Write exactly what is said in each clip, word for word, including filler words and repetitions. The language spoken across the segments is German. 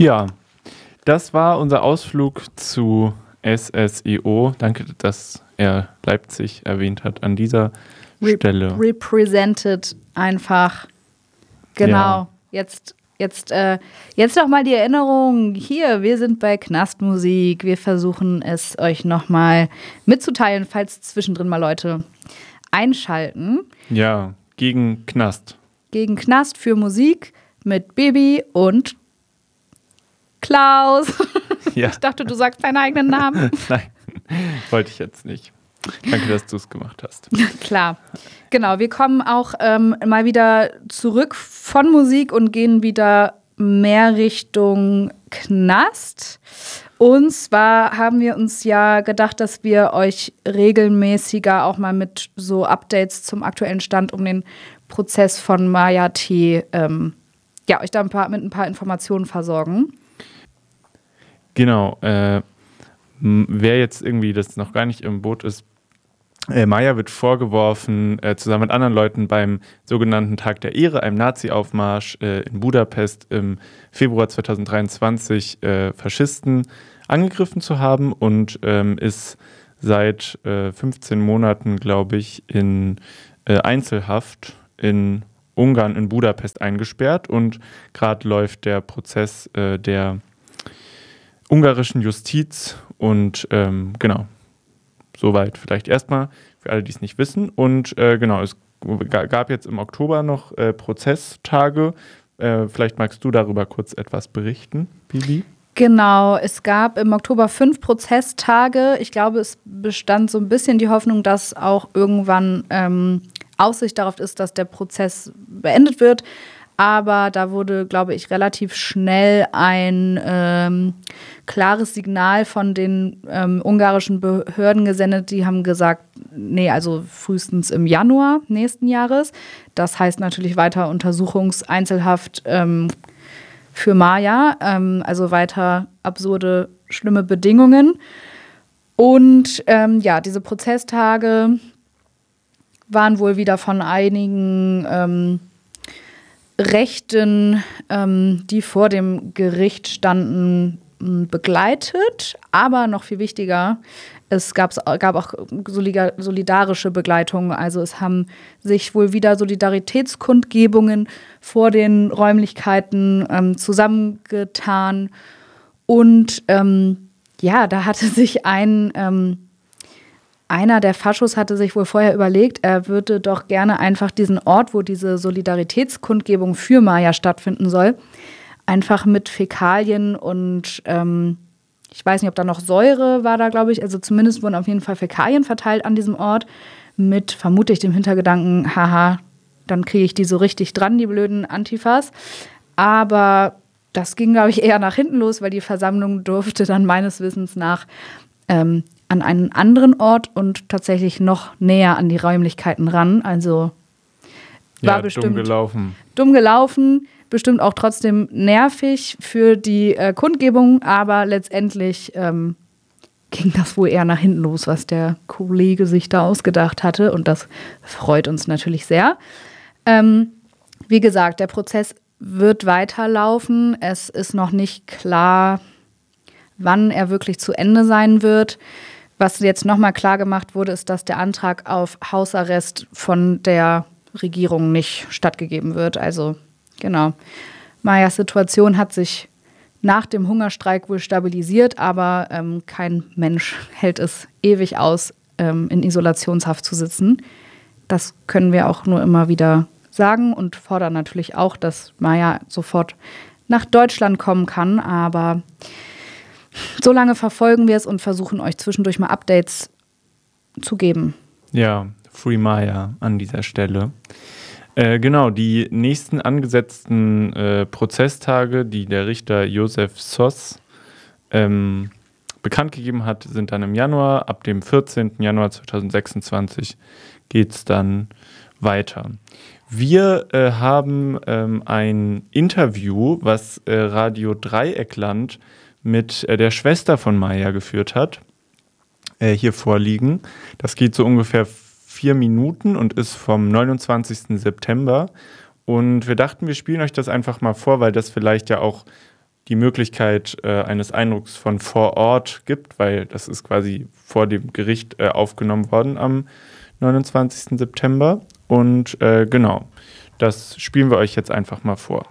Ja, das war unser Ausflug zu S S E O. Danke, dass er Leipzig erwähnt hat an dieser Re- Stelle. Represented einfach. Genau. Ja. Jetzt, jetzt, äh, jetzt noch mal die Erinnerung. Hier, wir sind bei Knastmusik. Wir versuchen es euch noch mal mitzuteilen, falls zwischendrin mal Leute einschalten. Ja, gegen Knast. Gegen Knast für Musik mit Bibi und Klaus. Ja. Ich dachte, du sagst deinen eigenen Namen. Nein, wollte ich jetzt nicht. Danke, dass du es gemacht hast. Klar. Genau, wir kommen auch ähm, mal wieder zurück von Musik und gehen wieder mehr Richtung Knast. Und zwar haben wir uns ja gedacht, dass wir euch regelmäßiger auch mal mit so Updates zum aktuellen Stand um den Prozess von Maya T. Ähm, ja, euch da ein paar, mit ein paar Informationen versorgen. Genau. Äh, m- wer jetzt irgendwie das noch gar nicht im Boot ist, äh, Maya wird vorgeworfen, äh, zusammen mit anderen Leuten beim sogenannten Tag der Ehre, einem Nazi-Aufmarsch äh, in Budapest im Februar zweitausenddreiundzwanzig, äh, Faschisten angegriffen zu haben und ähm, ist seit äh, fünfzehn Monaten, glaube ich, in äh, Einzelhaft in Ungarn, in Budapest eingesperrt. Und gerade läuft der Prozess äh, der ungarischen Justiz und ähm, genau, soweit vielleicht erstmal für alle, die es nicht wissen. Und äh, genau, es g- gab jetzt im Oktober noch äh, Prozesstage. Äh, vielleicht magst du darüber kurz etwas berichten, Bibi? Genau, es gab im Oktober fünf Prozesstage. Ich glaube, es bestand so ein bisschen die Hoffnung, dass auch irgendwann ähm, Aussicht darauf ist, dass der Prozess beendet wird. Aber da wurde, glaube ich, relativ schnell ein ähm, klares Signal von den ähm, ungarischen Behörden gesendet. Die haben gesagt, nee, also frühestens im Januar nächsten Jahres. Das heißt natürlich weiter Untersuchungseinzelhaft ähm, für Maya, ähm, also weiter absurde, schlimme Bedingungen. Und ähm, ja, diese Prozesstage waren wohl wieder von einigen ähm, Rechten, ähm, die vor dem Gericht standen, m, begleitet. Aber noch viel wichtiger, es gab, gab auch solida- solidarische Begleitung. Also es haben sich wohl wieder Solidaritätskundgebungen vor den Räumlichkeiten ähm, zusammengetan. Und ähm, ja, da hatte sich ein ähm, Einer der Faschos hatte sich wohl vorher überlegt, er würde doch gerne einfach diesen Ort, wo diese Solidaritätskundgebung für Maya stattfinden soll, einfach mit Fäkalien und ähm, ich weiß nicht, ob da noch Säure war da, glaube ich. Also zumindest wurden auf jeden Fall Fäkalien verteilt an diesem Ort mit vermutlich dem Hintergedanken, haha, dann kriege ich die so richtig dran, die blöden Antifas. Aber das ging, glaube ich, eher nach hinten los, weil die Versammlung durfte dann meines Wissens nach ähm, an einen anderen Ort und tatsächlich noch näher an die Räumlichkeiten ran. Also war Ja, bestimmt dumm gelaufen. dumm gelaufen, bestimmt auch trotzdem nervig für die äh, Kundgebung, aber letztendlich ähm, ging das wohl eher nach hinten los, was der Kollege sich da ausgedacht hatte. Und das freut uns natürlich sehr. Ähm, wie gesagt, der Prozess wird weiterlaufen. Es ist noch nicht klar, wann er wirklich zu Ende sein wird. Was jetzt nochmal klar gemacht wurde, ist, dass der Antrag auf Hausarrest von der Regierung nicht stattgegeben wird. Also genau, Mayas Situation hat sich nach dem Hungerstreik wohl stabilisiert, aber ähm, kein Mensch hält es ewig aus, ähm, in Isolationshaft zu sitzen. Das können wir auch nur immer wieder sagen und fordern natürlich auch, dass Maya sofort nach Deutschland kommen kann. Aber so lange verfolgen wir es und versuchen euch zwischendurch mal Updates zu geben. Ja, Free Maya an dieser Stelle. Äh, genau, die nächsten angesetzten äh, Prozesstage, die der Richter Josef Soss ähm, bekannt gegeben hat, sind dann im Januar. Ab dem vierzehnten Januar zweitausendsechsundzwanzig geht es dann weiter. Wir äh, haben ähm, ein Interview, was äh, Radio Dreieckland mit äh, der Schwester von Maya geführt hat, äh, hier vorliegen. Das geht so ungefähr vier Minuten und ist vom neunundzwanzigsten September. Und wir dachten, wir spielen euch das einfach mal vor, weil das vielleicht ja auch die Möglichkeit äh, eines Eindrucks von vor Ort gibt, weil das ist quasi vor dem Gericht äh, aufgenommen worden am neunundzwanzigsten September. Und äh, genau, das spielen wir euch jetzt einfach mal vor.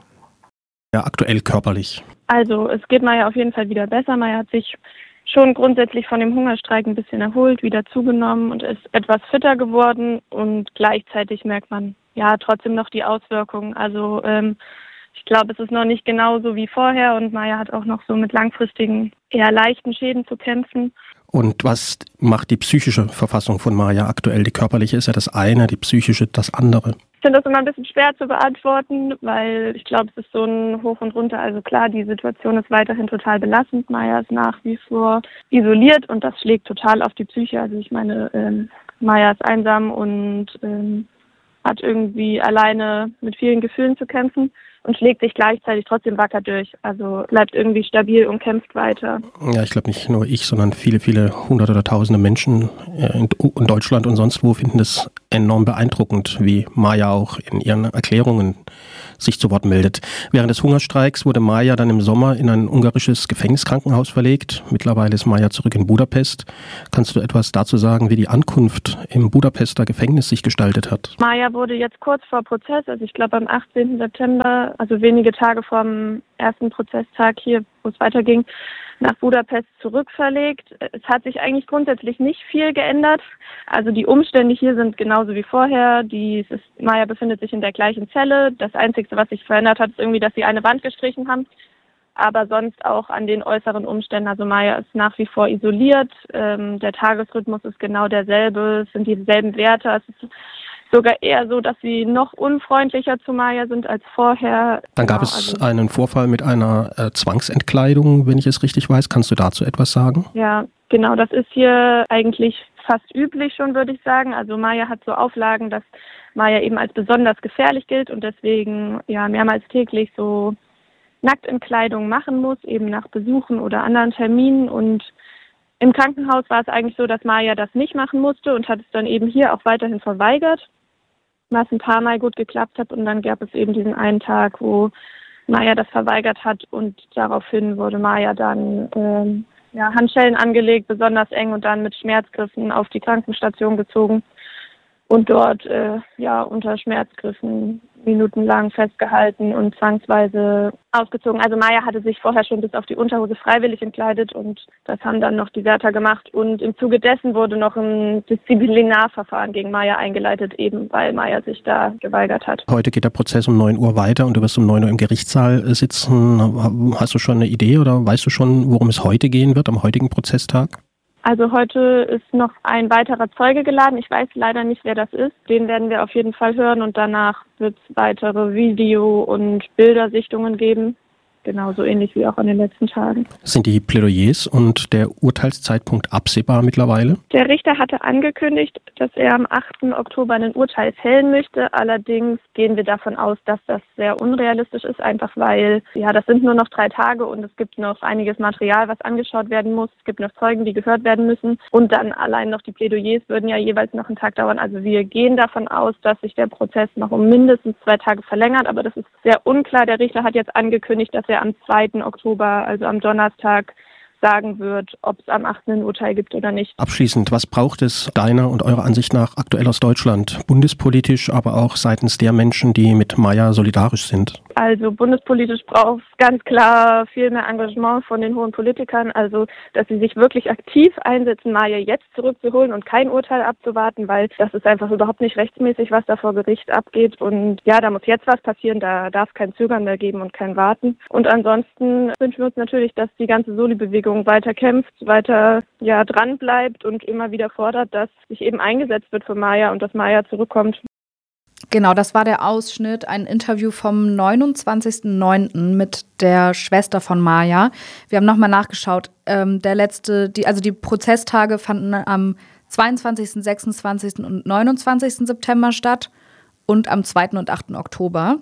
Ja, aktuell körperlich. Also es geht Maya auf jeden Fall wieder besser. Maya hat sich schon grundsätzlich von dem Hungerstreik ein bisschen erholt, wieder zugenommen und ist etwas fitter geworden. Und gleichzeitig merkt man ja trotzdem noch die Auswirkungen. Also ähm, ich glaube, es ist noch nicht genauso wie vorher und Maya hat auch noch so mit langfristigen, eher leichten Schäden zu kämpfen. Und was macht die psychische Verfassung von Maya aktuell? Die körperliche ist ja das eine, die psychische das andere. Ich finde das immer ein bisschen schwer zu beantworten, weil ich glaube, es ist so ein Hoch und Runter. Also klar, die Situation ist weiterhin total belastend. Maya ist nach wie vor isoliert und das schlägt total auf die Psyche. Also ich meine, ähm, Maya ist einsam und ähm, hat irgendwie alleine mit vielen Gefühlen zu kämpfen und schlägt sich gleichzeitig trotzdem wacker durch. Also bleibt irgendwie stabil und kämpft weiter. Ja, ich glaube nicht nur ich, sondern viele, viele hunderte oder tausende Menschen in Deutschland und sonst wo finden es enorm beeindruckend, wie Maya auch in ihren Erklärungen sich zu Wort meldet. Während des Hungerstreiks wurde Maya dann im Sommer in ein ungarisches Gefängniskrankenhaus verlegt. Mittlerweile ist Maya zurück in Budapest. Kannst du etwas dazu sagen, wie die Ankunft im Budapester Gefängnis sich gestaltet hat? Maya wurde jetzt kurz vor Prozess, also ich glaube am achtzehnten September, also wenige Tage vor dem ersten Prozesstag hier, wo es weiterging, nach Budapest zurückverlegt. Es hat sich eigentlich grundsätzlich nicht viel geändert. Also die Umstände hier sind genauso wie vorher. Die, es ist, Maya befindet sich in der gleichen Zelle. Das Einzige, was sich verändert hat, ist irgendwie, dass sie eine Wand gestrichen haben. Aber sonst auch an den äußeren Umständen. Also Maya ist nach wie vor isoliert. Ähm, der Tagesrhythmus ist genau derselbe. Es sind dieselben Werte. Es ist sogar eher so, dass sie noch unfreundlicher zu Maya sind als vorher. Dann gab genau, es also einen Vorfall mit einer äh, Zwangsentkleidung, wenn ich es richtig weiß. Kannst du dazu etwas sagen? Ja, genau. Das ist hier eigentlich fast üblich schon, würde ich sagen. Also Maya hat so Auflagen, dass Maya eben als besonders gefährlich gilt und deswegen ja mehrmals täglich so Nacktentkleidung machen muss, eben nach Besuchen oder anderen Terminen. Und im Krankenhaus war es eigentlich so, dass Maya das nicht machen musste und hat es dann eben hier auch weiterhin verweigert, was ein paar Mal gut geklappt hat. Und dann gab es eben diesen einen Tag, wo Maya das verweigert hat und daraufhin wurde Maya dann ähm, ja, Handschellen angelegt, besonders eng und dann mit Schmerzgriffen auf die Krankenstation gezogen und dort äh, ja unter Schmerzgriffen minutenlang festgehalten und zwangsweise ausgezogen. Also Maya hatte sich vorher schon bis auf die Unterhose freiwillig entkleidet und das haben dann noch die Wärter gemacht. Und im Zuge dessen wurde noch ein Disziplinarverfahren gegen Maya eingeleitet, eben weil Maya sich da geweigert hat. Heute geht der Prozess um neun Uhr weiter und du wirst um neun Uhr im Gerichtssaal sitzen. Hast du schon eine Idee oder weißt du schon, worum es heute gehen wird, am heutigen Prozesstag? Also heute ist noch ein weiterer Zeuge geladen. Ich weiß leider nicht, wer das ist. Den werden wir auf jeden Fall hören und danach wird es weitere Video- und Bildersichtungen geben. Genauso ähnlich wie auch an den letzten Tagen. Sind die Plädoyers und der Urteilszeitpunkt absehbar mittlerweile? Der Richter hatte angekündigt, dass er am achten Oktober ein Urteil fällen möchte. Allerdings gehen wir davon aus, dass das sehr unrealistisch ist, einfach weil, ja, das sind nur noch drei Tage und es gibt noch einiges Material, was angeschaut werden muss. Es gibt noch Zeugen, die gehört werden müssen. Und dann allein noch die Plädoyers würden ja jeweils noch einen Tag dauern. Also wir gehen davon aus, dass sich der Prozess noch um mindestens zwei Tage verlängert. Aber das ist sehr unklar. Der Richter hat jetzt angekündigt, dass er am zweiten Oktober, also am Donnerstag, sagen wird, ob es am achten ein Urteil gibt oder nicht. Abschließend, was braucht es deiner und eurer Ansicht nach aktuell aus Deutschland, bundespolitisch, aber auch seitens der Menschen, die mit Maya solidarisch sind? Also bundespolitisch braucht es ganz klar viel mehr Engagement von den hohen Politikern, also dass sie sich wirklich aktiv einsetzen, Maya jetzt zurückzuholen und kein Urteil abzuwarten, weil das ist einfach überhaupt nicht rechtsmäßig, was da vor Gericht abgeht. Und ja, da muss jetzt was passieren, da darf kein Zögern mehr geben und kein Warten. Und ansonsten wünschen wir uns natürlich, dass die ganze Soli-Bewegung weiter kämpft, weiter ja dran bleibt und immer wieder fordert, dass sich eben eingesetzt wird für Maya und dass Maya zurückkommt. Genau, das war der Ausschnitt, ein Interview vom neunundzwanzigsten neunten mit der Schwester von Maya. Wir haben nochmal nachgeschaut. Ähm, der letzte, die, also die Prozesstage fanden am zweiundzwanzigsten, sechsundzwanzigsten und neunundzwanzigsten September statt und am zweiten und achten Oktober.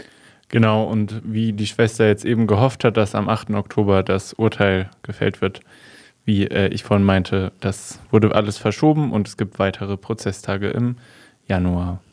Genau, und wie die Schwester jetzt eben gehofft hat, dass am achten Oktober das Urteil gefällt wird, wie äh, ich vorhin meinte, das wurde alles verschoben und es gibt weitere Prozesstage im Januar.